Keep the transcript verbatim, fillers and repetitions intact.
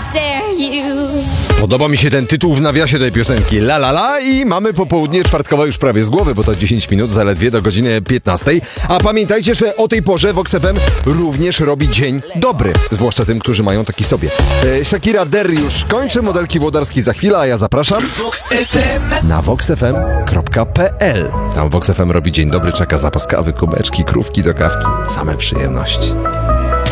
dare you. Podoba mi się ten tytuł w nawiasie tej piosenki. La la la i mamy popołudnie czwartkowe już prawie z głowy, bo to dziesięć minut zaledwie do godziny piętnastej. A pamiętajcie, że o tej porze Vox F M również robi dzień dobry. Zwłaszcza tym, którzy mają taki sobie. E, Shakira Deriusz kończy, modelki włodarskiej za chwilę, a ja zapraszam na vox f m kropka p l. Tam Vox F M robi dzień dobry, czeka zapas kawy, kubeczki, krówki do kawki. Same przyjemności.